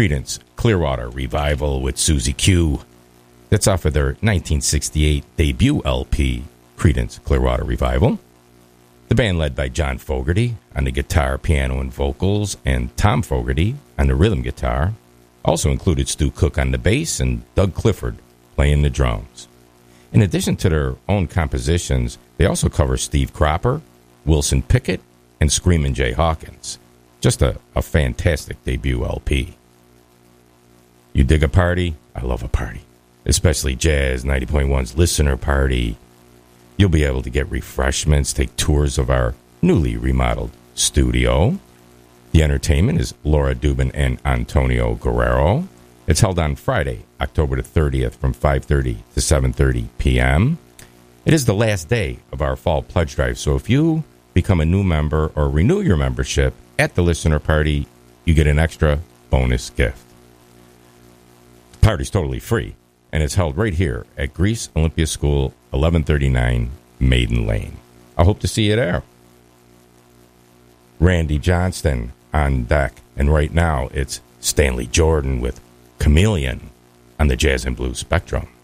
Creedence Clearwater Revival with Susie Q. That's off of their 1968 debut LP, Creedence Clearwater Revival. The band led by John Fogerty on the guitar, piano, and vocals, and Tom Fogerty on the rhythm guitar. Also included Stu Cook on the bass and Doug Clifford playing the drums. In addition to their own compositions, they also cover Steve Cropper, Wilson Pickett, and Screamin' Jay Hawkins. Just a fantastic debut LP. You dig a party? I love a party. Especially Jazz 90.1's Listener Party. You'll be able to get refreshments, take tours of our newly remodeled studio. The entertainment is Laura Dubin and Antonio Guerrero. It's held on Friday, October the 30th from 5:30 to 7:30 p.m. It is the last day of our fall pledge drive, so if you become a new member or renew your membership at the Listener Party, you get an extra bonus gift. The party's totally free, and it's held right here at Greece Olympia School, 1139 Maiden Lane. I hope to see you there. Randy Johnston on deck, and right now it's Stanley Jordan with Chameleon on the Jazz and Blues Spectrum.